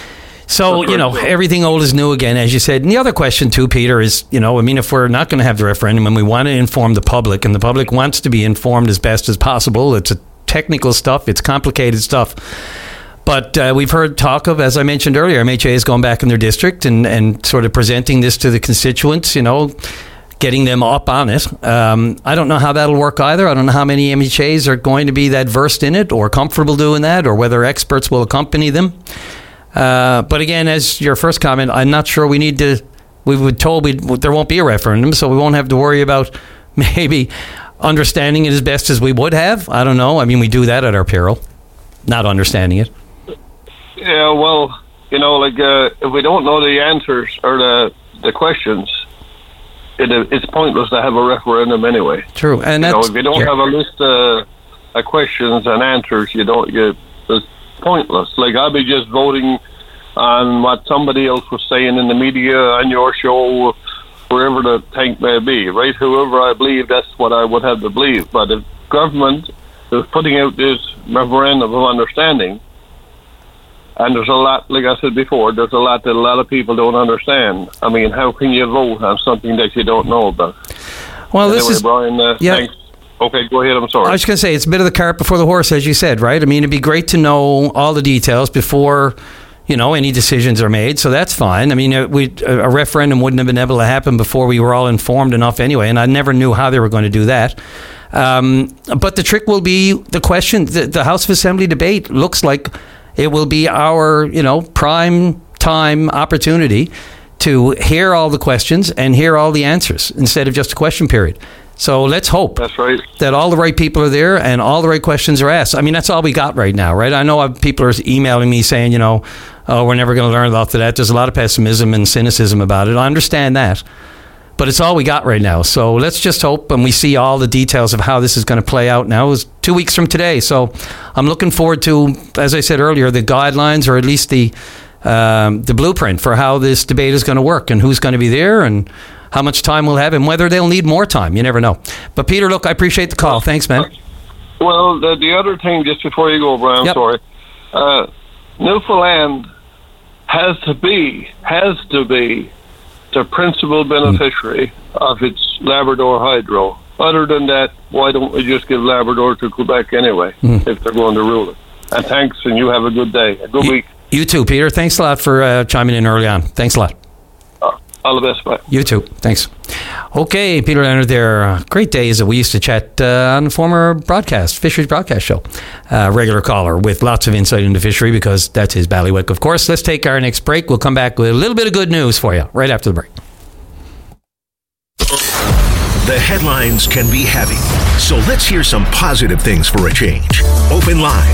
So, everything old is new again, as you said. And the other question too, Peter, is, if we're not going to have the referendum and we want to inform the public, and the public wants to be informed as best as possible, it's a technical stuff, it's complicated stuff. But we've heard talk of, as I mentioned earlier, MHA is going back in their district and sort of presenting this to the constituents, getting them up on it. I don't know how that'll work either. I don't know how many MHAs are going to be that versed in it or comfortable doing that, or whether experts will accompany them. But again, as your first comment, I'm not sure we were told there won't be a referendum, so we won't have to worry about maybe understanding it as best as we would have. I don't know. I mean, we do that at our peril, not understanding it. Yeah, well, if we don't know the answers or the questions, it's pointless to have a referendum anyway. True, and if you don't have a list of questions and answers, it's pointless. Like, I'll be just voting on what somebody else was saying in the media, on your show, wherever the tank may be, right? Whoever I believe, that's what I would have to believe. But if government is putting out this memorandum of understanding, and there's a lot, like I said before, there's a lot that a lot of people don't understand. I mean, how can you vote on something that you don't know about? Well, anyway, Brian, thanks. Okay, go ahead. I'm sorry. I was going to say, it's a bit of the cart before the horse, as you said, right? I mean, it'd be great to know all the details before, any decisions are made. So that's fine. I mean, a referendum wouldn't have been able to happen before we were all informed enough anyway. And I never knew how they were going to do that. But the trick will be the question. The House of Assembly debate looks like it will be our, prime time opportunity to hear all the questions and hear all the answers instead of just a question period. So let's hope that's right, that all the right people are there and all the right questions are asked. I mean, that's all we got right now, right? I know people are emailing me saying, we're never going to learn about that. There's a lot of pessimism and cynicism about it. I understand that. But it's all we got right now. So let's just hope, and we see all the details of how this is going to play out now. It's 2 weeks from today. So I'm looking forward to, as I said earlier, the guidelines, or at least the blueprint for how this debate is going to work and who's going to be there and how much time we'll have and whether they'll need more time. You never know. But Peter, look, I appreciate the call. Thanks, man. Well, the other thing, just before you go, Brian, yep. Sorry. Newfoundland has to be the principal beneficiary of its Labrador Hydro. Other than that, why don't we just give Labrador to Quebec anyway, if they're going to rule it? And thanks, and you have a good day. A good week. You too, Peter. Thanks a lot for chiming in early on. Thanks a lot. All the best. Bye. You too. Thanks. Okay, Peter Leonard there. Great days that we used to chat on the former Fisheries Broadcast Show. Regular caller with lots of insight into fishery because that's his bailiwick, of course. Let's take our next break. We'll come back with a little bit of good news for you right after the break. The headlines can be heavy, so let's hear some positive things for a change. Open line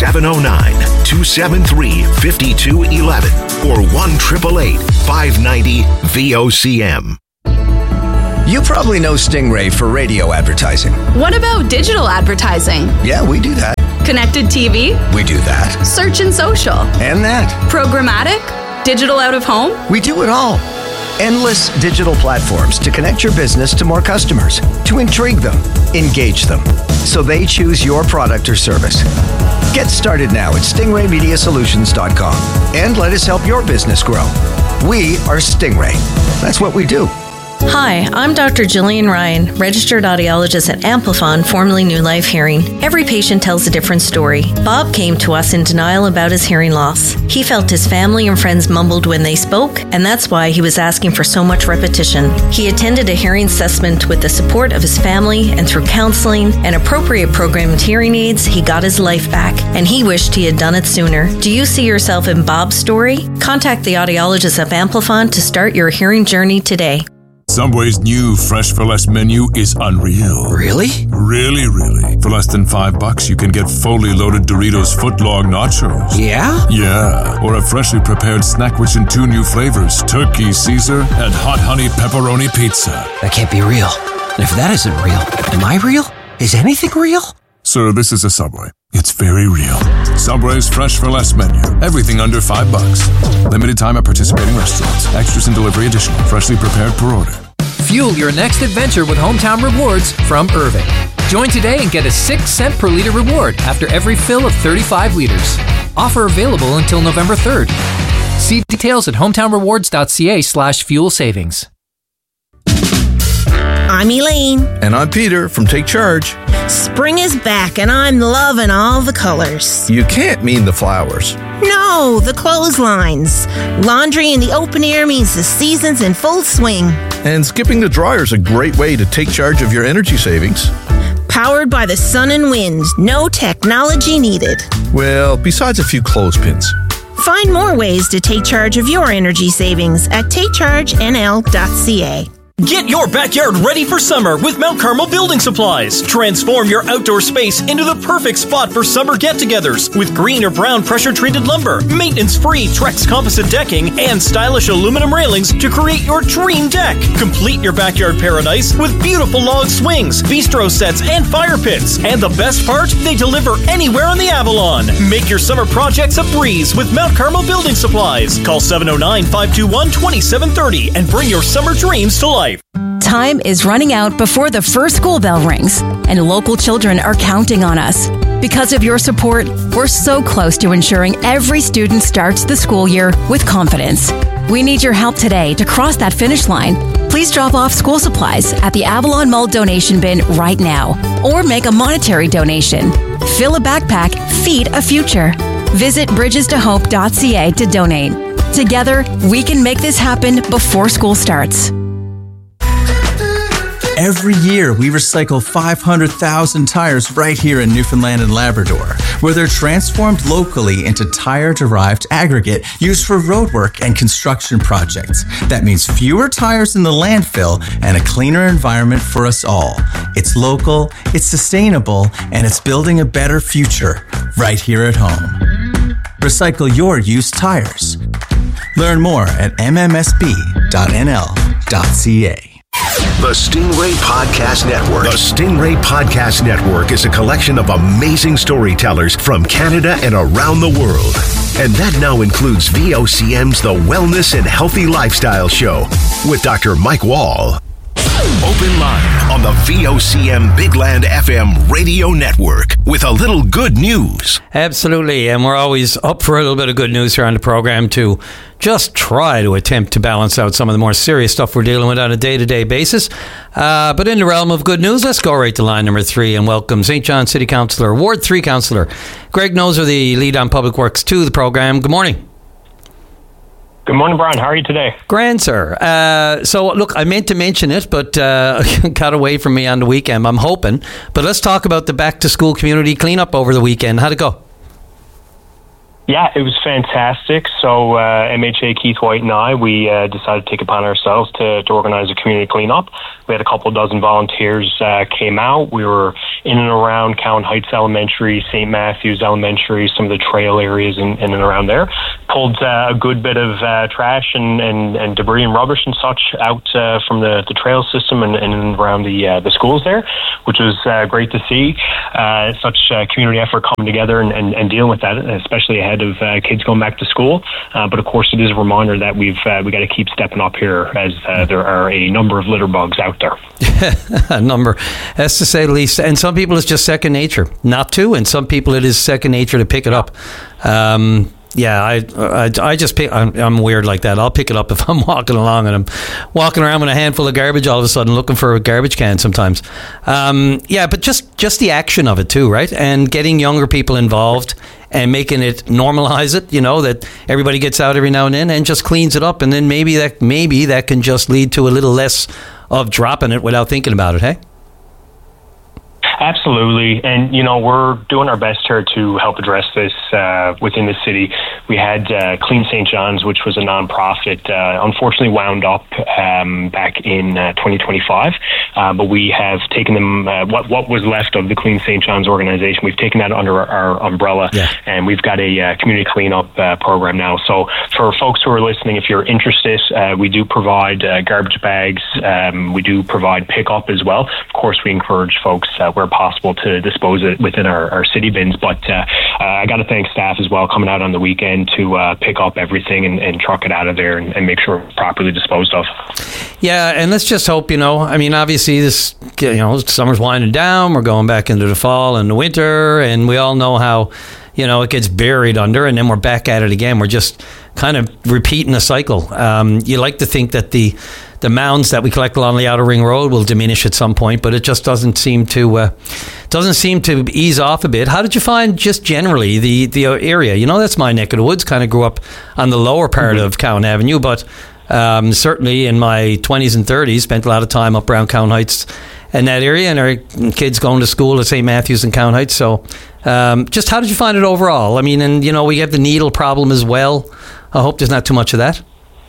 709-273-5211 or 1-888-590-VOCM. You probably know Stingray for radio advertising. What about digital advertising? Yeah, we do that. Connected TV? We do that. Search and social? And that. Programmatic? Digital out of home? We do it all. Endless digital platforms to connect your business to more customers, to intrigue them, engage them, so they choose your product or service. Get started now at stingraymediasolutions.com and let us help your business grow. We are Stingray. That's what we do. Hi, I'm Dr. Jillian Ryan, registered audiologist at Amplifon, formerly New Life Hearing. Every patient tells a different story. Bob came to us in denial about his hearing loss. He felt his family and friends mumbled when they spoke, and that's why he was asking for so much repetition. He attended a hearing assessment with the support of his family, and through counseling and appropriate programmed hearing aids, he got his life back, and he wished he had done it sooner. Do you see yourself in Bob's story? Contact the audiologist of Amplifon to start your hearing journey today. Subway's new Fresh for Less menu is unreal. Really? Really. For less than $5, you can get fully loaded Doritos footlong nachos. Yeah? Yeah. Or a freshly prepared snack rich in 2 new flavors, Turkey Caesar and Hot Honey Pepperoni Pizza. That can't be real. And if that isn't real, am I real? Is anything real? Sir, this is a Subway. It's very real. Subway's Fresh for Less menu. Everything under $5. Limited time at participating restaurants. Extras and delivery additional. Freshly prepared per order. Fuel your next adventure with Hometown Rewards from Irving. Join today and get a 6-cent per liter reward after every fill of 35 liters. Offer available until November 3rd. See details at hometownrewards.ca/fuel savings. I'm Elaine. And I'm Peter from Take Charge. Spring is back and I'm loving all the colors. You can't mean the flowers. No, the clotheslines. Laundry in the open air means the season's in full swing. And skipping the dryer is a great way to take charge of your energy savings. Powered by the sun and wind. No technology needed. Well, besides a few clothespins. Find more ways to take charge of your energy savings at takechargenl.ca. Get your backyard ready for summer with Mount Carmel Building Supplies. Transform your outdoor space into the perfect spot for summer get-togethers with green or brown pressure-treated lumber, maintenance-free Trex composite decking, and stylish aluminum railings to create your dream deck. Complete your backyard paradise with beautiful log swings, bistro sets, and fire pits. And the best part, they deliver anywhere on the Avalon. Make your summer projects a breeze with Mount Carmel Building Supplies. Call 709-521-2730 and bring your summer dreams to life. Time is running out before the first school bell rings, and local children are counting on us. Because of your support, we're so close to ensuring every student starts the school year with confidence. We need your help today to cross that finish line. Please drop off school supplies at the Avalon Mall donation bin right now, or make a monetary donation. Fill a backpack, feed a future. Visit bridgestohope.ca to donate. Together, we can make this happen before school starts. Every year, we recycle 500,000 tires right here in Newfoundland and Labrador, where they're transformed locally into tire-derived aggregate used for roadwork and construction projects. That means fewer tires in the landfill and a cleaner environment for us all. It's local, it's sustainable, and it's building a better future right here at home. Recycle your used tires. Learn more at mmsb.nl.ca. The Stingray Podcast Network. The Stingray Podcast Network is a collection of amazing storytellers from Canada and around the world. And that now includes VOCM's The Wellness and Healthy Lifestyle Show with Dr. Mike Wall. Open line on the VOCM Bigland FM radio network with a little good news. Absolutely, and we're always up for a little bit of good news here on the program to just try to attempt to balance out some of the more serious stuff we're dealing with on a day-to-day basis. But in the realm of good news, let's go right to line number 3 and welcome St. John City Councillor, Ward 3 Councillor Greg Noser, the lead on Public Works, to the program. Good morning. Good morning, Brian. How are you today? Grand, sir. So, look, I meant to mention it, but got away from me on the weekend, I'm hoping. But let's talk about the back-to-school community cleanup over the weekend. How'd it go? Yeah, it was fantastic. So MHA Keith White and I, we decided to take it upon ourselves to organize a community cleanup. We had a couple dozen volunteers came out. We were in and around Cowan Heights Elementary, St. Matthews Elementary, some of the trail areas in and around there. Pulled a good bit of trash and debris and rubbish and such out from the trail system and around the schools there, which was great to see. Such community effort coming together and dealing with that, especially ahead of kids going back to school. But of course, it is a reminder that we got to keep stepping up here as there are a number of litter bugs out there. A number, that's to say the least. And some people it's just second nature not to, and some people it is second nature to pick it up. Yeah, I just pick. I'm weird like that. I'll pick it up if I'm walking along and I'm walking around with a handful of garbage. All of a sudden, looking for a garbage can sometimes. Yeah, but just the action of it too, right? And getting younger people involved and making it normalize it. You know, that everybody gets out every now and then and just cleans it up, and then maybe that can just lead to a little less of dropping it without thinking about it. Hey. Absolutely. And, we're doing our best here to help address this within the city. We had Clean St. John's, which was a nonprofit, unfortunately wound up back in 2025. But we have taken them, what was left of the Clean St. John's organization, we've taken that under our umbrella, and we've got a community cleanup program now. So for folks who are listening, if you're interested, we do provide garbage bags. We do provide pickup as well. Of course, we encourage folks where possible to dispose it within our city bins, but I got to thank staff as well coming out on the weekend to pick up everything and truck it out of there and make sure it's properly disposed of. Yeah, and let's just hope, I mean, obviously this, summer's winding down, we're going back into the fall and the winter, and we all know how it gets buried under, and then we're back at it again. We're just kind of repeating a cycle. You like to think that the mounds that we collect along the Outer Ring Road will diminish at some point, but it just doesn't seem to ease off a bit. How did you find just generally the area? That's my neck of the woods. Kind of grew up on the lower part of Cowan Avenue, but certainly in my 20s and 30s, spent a lot of time up around Cowan Heights and that area, and our kids going to school at St. Matthews and Cowan Heights. So just how did you find it overall? I mean, and we have the needle problem as well. I hope there's not too much of that.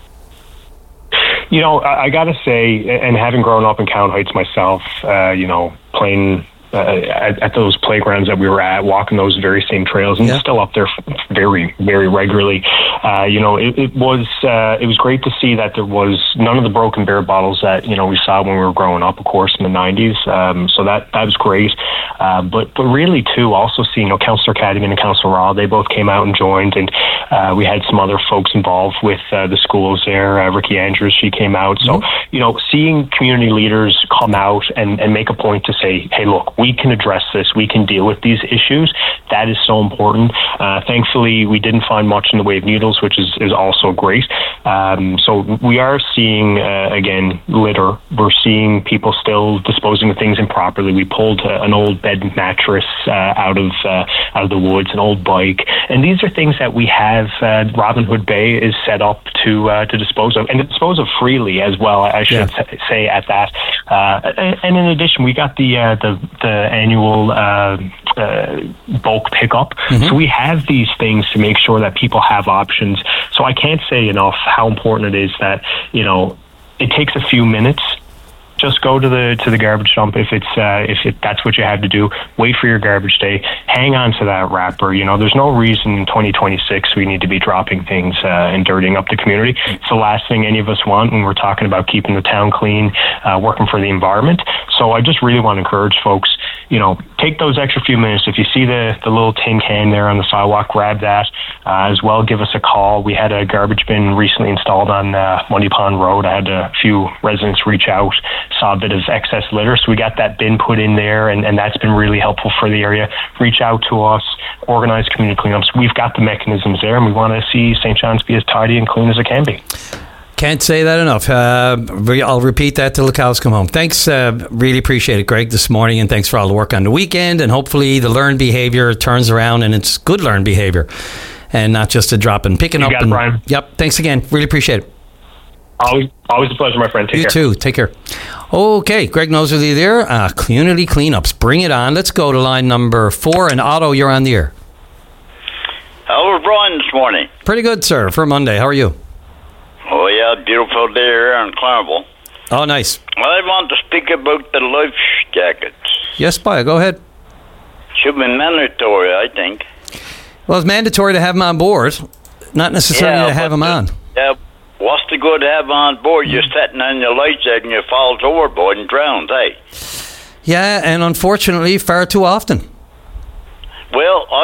I got to say, and having grown up in Cowan Heights myself, playing at those playgrounds that we were at, walking those very same trails, and still up there very, very regularly. It was great to see that there was none of the broken beer bottles that we saw when we were growing up, of course, in the 90s. So that was great. But really too, also seeing Councillor Cadigan and Councillor Raw, they both came out and joined, and we had some other folks involved with the schools there. Ricky Andrews, she came out. So seeing community leaders come out and make a point to say, hey, look, we can address this, we can deal with these issues. That is so important. Thankfully, we didn't find much in the way of needles, which is also great. So we are seeing, again, litter. We're seeing people still disposing of things improperly. We pulled an old bed mattress out of the woods, an old bike. And these are things that we have, Robin Hood Bay is set up to dispose of, and to dispose of freely as well, I should say at that. And in addition, we got the annual bulk pickup. So we have these things to make sure that people have options. So I can't say enough how important it is that, it takes a few minutes. Just go to the garbage dump if that's what you have to do. Wait for your garbage day. Hang on to that wrapper. There's no reason in 2026 we need to be dropping things and dirtying up the community. It's the last thing any of us want when we're talking about keeping the town clean, working for the environment. So I just really want to encourage folks, take those extra few minutes. If you see the little tin can there on the sidewalk, grab that as well. Give us a call. We had a garbage bin recently installed on Mundy Pond Road. I had a few residents reach out, saw a bit of excess litter, so we got that bin put in there, and that's been really helpful for the area. Reach out to us, organize community cleanups. We've got the mechanisms there, and we want to see St. John's be as tidy and clean as it can be. Can't say that enough. I'll repeat that till the cows come home. Thanks. Really appreciate it, Greg, this morning, and thanks for all the work on the weekend. And hopefully the learned behavior turns around and it's good learned behavior and not just a drop and picking up. You got it, Brian. Yep. Thanks again. Really appreciate it. Always a pleasure, my friend. Take care. You too. Take care. Okay. Greg Noserly there. Community cleanups. Bring it on. Let's go to line number 4. And Otto, you're on the air. Hello, Brian this morning? Pretty good, sir, for Monday. How are you? Oh, yeah, beautiful day here in Claremont. Oh, nice. I want to speak about the life jackets. Yes, boy, go ahead. Should be mandatory, I think. Well, it's mandatory to have them on board, not necessarily to have them on. Yeah, what's the good to have on board? You're sitting on your life jacket and you falls overboard and drowns, eh? Yeah, and unfortunately, far too often. Well,